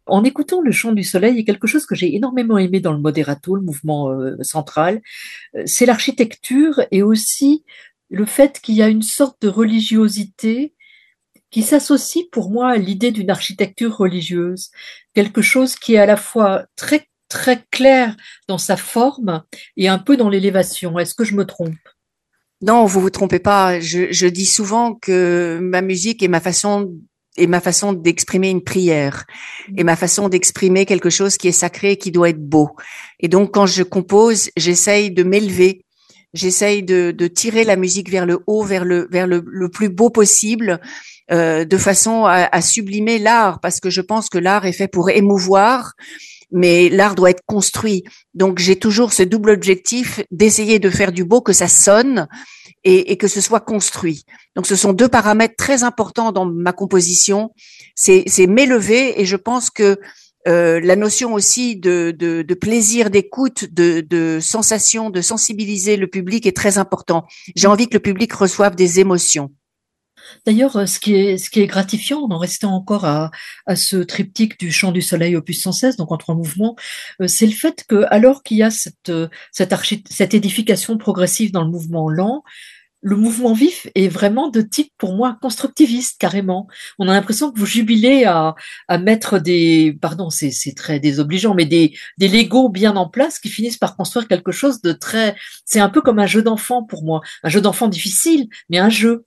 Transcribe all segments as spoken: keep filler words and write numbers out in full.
En écoutant Le Chant du Soleil, il y a quelque chose que j'ai énormément aimé dans le moderato, le mouvement euh, central, euh, c'est l'architecture et aussi le fait qu'il y a une sorte de religiosité qui s'associe pour moi à l'idée d'une architecture religieuse, quelque chose qui est à la fois très très clair dans sa forme et un peu dans l'élévation. Est-ce que je me trompe? Non, vous vous trompez pas. Je, je dis souvent que ma musique est ma façon est ma façon d'exprimer une prière et ma façon d'exprimer quelque chose qui est sacré, qui doit être beau. Et donc, quand je compose, j'essaye de m'élever, j'essaye de, de tirer la musique vers le haut, vers le vers le, le plus beau possible, euh, de façon à, à sublimer l'art, parce que je pense que l'art est fait pour émouvoir, mais l'art doit être construit. Donc, j'ai toujours ce double objectif d'essayer de faire du beau, que ça sonne, et, et que ce soit construit. Donc, ce sont deux paramètres très importants dans ma composition. C'est, c'est m'élever, et je pense que euh, la notion aussi de, de, de plaisir d'écoute, de, de sensation, de sensibiliser le public est très important. J'ai envie que le public reçoive des émotions. D'ailleurs, euh, ce qui est, ce qui est gratifiant, en en restant encore à, à ce triptyque du Chant du Soleil opus cent seize, donc en trois mouvements, euh, c'est le fait que, alors qu'il y a cette, euh, cette, archi- cette édification progressive dans le mouvement lent, le mouvement vif est vraiment de type, pour moi, constructiviste, carrément. On a l'impression que vous jubilez à, à mettre des, pardon, c'est, c'est très désobligeant, mais des, des Legos bien en place qui finissent par construire quelque chose de très, c'est un peu comme un jeu d'enfant pour moi. Un jeu d'enfant difficile, mais un jeu.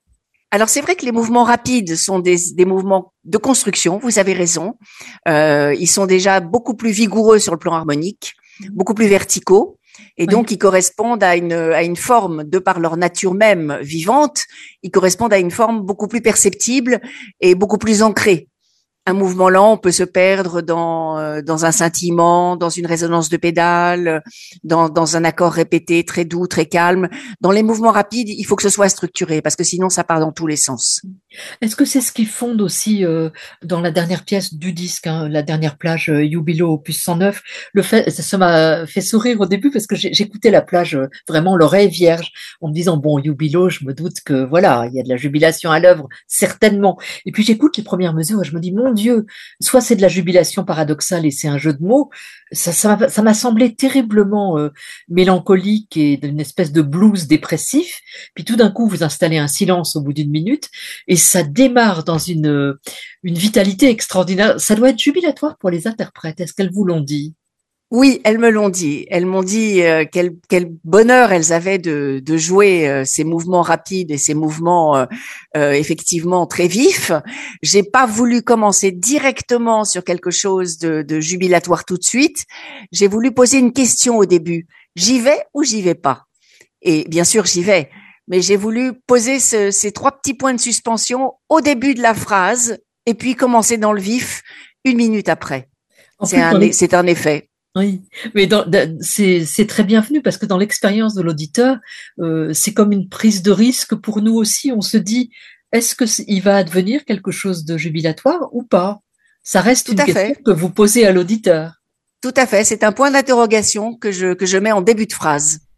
Alors c'est vrai que les mouvements rapides sont des, des mouvements de construction, vous avez raison. Euh, ils sont déjà beaucoup plus vigoureux sur le plan harmonique, beaucoup plus verticaux, et Oui. donc ils correspondent à une, à une forme, de par leur nature même vivante, ils correspondent à une forme beaucoup plus perceptible et beaucoup plus ancrée. Un mouvement lent, on peut se perdre dans euh, dans un scintillement, dans une résonance de pédale, dans dans un accord répété très doux, très calme. Dans les mouvements rapides, il faut que ce soit structuré parce que sinon ça part dans tous les sens. Est-ce que c'est ce qui fonde aussi euh, dans la dernière pièce du disque, hein, la dernière plage euh, Jubilo opus cent neuf, le fait, ça ça m'a fait sourire au début parce que j'ai- j'écoutais la plage euh, vraiment l'oreille vierge en me disant bon Jubilo, je me doute que voilà, il y a de la jubilation à l'œuvre certainement. Et puis j'écoute les premières mesures et je me dis mon Dieu, soit c'est de la jubilation paradoxale et c'est un jeu de mots, ça ça m'a ça m'a semblé terriblement euh, mélancolique et d'une espèce de blues dépressif. Puis tout d'un coup vous installez un silence au bout d'une minute et ça démarre dans une, une vitalité extraordinaire. Ça doit être jubilatoire pour les interprètes. Est-ce qu'elles vous l'ont dit? Oui, elles me l'ont dit. Elles m'ont dit euh, quel, quel bonheur elles avaient de, de jouer euh, ces mouvements rapides et ces mouvements euh, euh, effectivement très vifs. J'ai pas voulu commencer directement sur quelque chose de, de jubilatoire tout de suite. J'ai voulu poser une question au début. J'y vais ou j'y vais pas? Et bien sûr, j'y vais. Mais j'ai voulu poser ce- ces trois petits points de suspension au début de la phrase et puis commencer dans le vif une minute après. En C'est plus, dans un, les... c'est un effet. Oui, mais dans- dans- c'est c'est très bienvenu parce que dans l'expérience de l'auditeur, euh, c'est comme une prise de risque pour nous aussi. On se dit, est-ce que c- il va advenir quelque chose de jubilatoire ou pas? Ça reste Tout une à question fait. que vous posez à l'auditeur. Tout à fait. C'est un point d'interrogation que je, que je mets en début de phrase.